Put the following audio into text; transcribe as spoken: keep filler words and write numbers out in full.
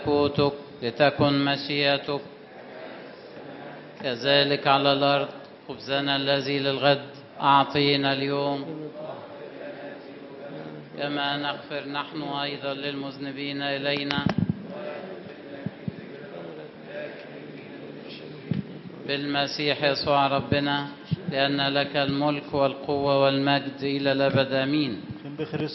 ملكوتك لتكن مشيئتك كذلك على الأرض. خبزنا الذي للغد أعطينا اليوم، كما نغفر نحن أيضا للمذنبين إلينا، بالمسيح يسوع ربنا، لأن لك الملك والقوة والمجد إلى الأبد. آمين.